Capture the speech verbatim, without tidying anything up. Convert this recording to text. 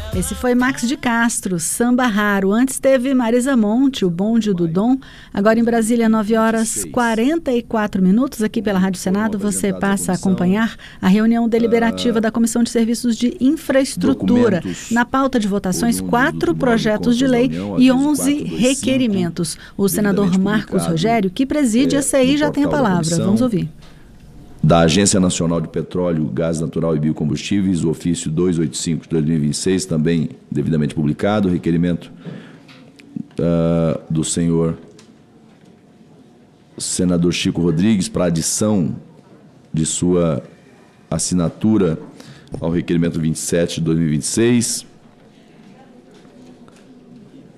Esse foi Max de Castro, Samba Raro. Antes teve Marisa Monte, o Bonde do Dom. Agora em Brasília, nove horas e quarenta e quatro minutos. Aqui pela Rádio Senado, você passa a acompanhar a reunião deliberativa da Comissão de Serviços de Infraestrutura. Na pauta de votações, quatro projetos de lei e onze requerimentos. O senador Marcos Rogério, que preside a C I, já tem a palavra. Vamos ouvir. Da Agência Nacional de Petróleo, Gás Natural e Biocombustíveis, o ofício duzentos e oitenta e cinco de dois mil e vinte e seis, também devidamente publicado, o requerimento uh, do senhor senador Chico Rodrigues para adição de sua assinatura ao requerimento vinte e sete de dois mil e vinte e seis.